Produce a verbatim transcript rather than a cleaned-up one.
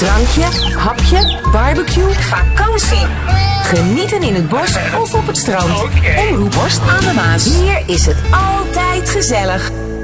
Drankje, hapje, barbecue, vakantie. Genieten in het bos of op het strand. Omroep Horst aan de Maas. Hier is het altijd gezellig.